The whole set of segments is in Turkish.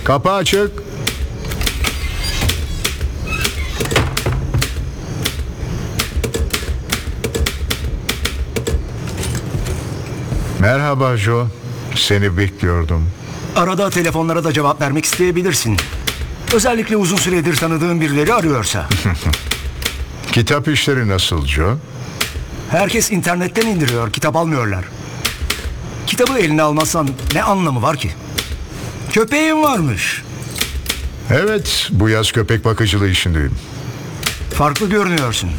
Kapı açık. Merhaba Joe. Seni bekliyordum. Arada telefonlara da cevap vermek isteyebilirsin. Özellikle uzun süredir tanıdığın birileri arıyorsa. Kitap işleri nasıl Joe? Herkes internetten indiriyor, kitap almıyorlar. Kitabı eline almazsan ne anlamı var ki? Köpeğin varmış. Evet, bu yaz köpek bakıcılığı işindeyim. Farklı görünüyorsun.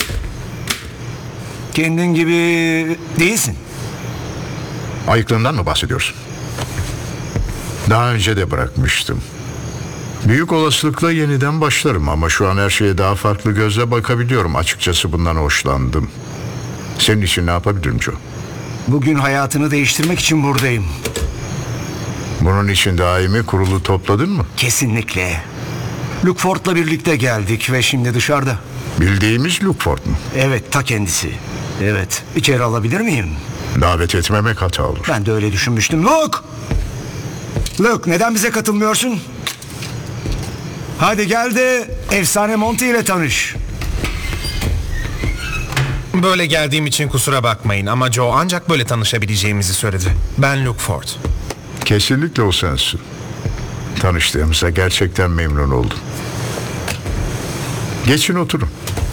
Kendin gibi değilsin. Ayıklığından mı bahsediyorsun? Daha önce de bırakmıştım. Büyük olasılıkla yeniden başlarım ama şu an her şeye daha farklı gözle bakabiliyorum. Açıkçası bundan hoşlandım. Senin için ne yapabilirim Joe? Bugün hayatını değiştirmek için buradayım. Bunun için daimi kurulu topladın mı? Kesinlikle. Luke Ford'la birlikte geldik ve şimdi dışarıda. Bildiğimiz Luke Ford mu? Evet, ta kendisi. Evet, içeri alabilir miyim? Davet etmemek hata olur. Ben de öyle düşünmüştüm. Luke! Luke, neden bize katılmıyorsun? Hadi gel de efsane Monty ile tanış. Böyle geldiğim için kusura bakmayın ama Joe ancak böyle tanışabileceğimizi söyledi. Ben Luke Ford. Kesinlikle o sensin. Tanıştığımıza gerçekten memnun oldum. Geçin oturun.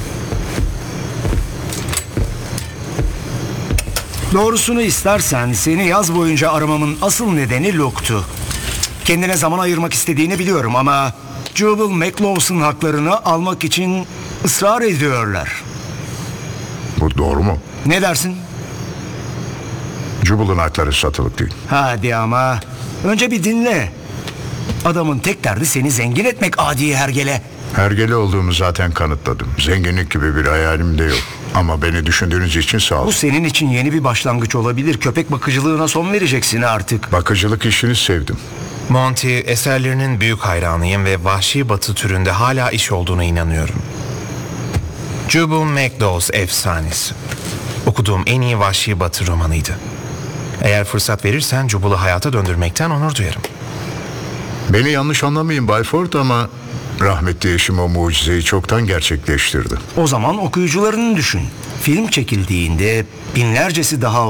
Doğrusunu istersen seni yaz boyunca aramamın asıl nedeni Luke'tu. Kendine zaman ayırmak istediğini biliyorum ama Jubal McLaws'un haklarını almak için ısrar ediyorlar. Bu doğru mu? Ne dersin? Jubal'ın hakları satılık değil. Hadi ama önce bir dinle. Adamın tek derdi seni zengin etmek adi hergele. Hergele olduğumu zaten kanıtladım. Zenginlik gibi bir hayalim de yok. Ama beni düşündüğünüz için sağ Bu olun. senin için yeni bir başlangıç olabilir. Köpek bakıcılığına son vereceksin artık. Bakıcılık işini sevdim. Monty eserlerinin büyük hayranıyım ve Vahşi Batı türünde hala iş olduğuna inanıyorum. Jubal McLaws efsanesi. Okuduğum en iyi Vahşi Batı romanıydı. Eğer fırsat verirsen Jubal'ı hayata döndürmekten onur duyarım. Beni yanlış anlamayın Bay Ford ama rahmetli eşim o mucizeyi çoktan gerçekleştirdi. O zaman okuyucularını düşün. Film çekildiğinde binlercesi daha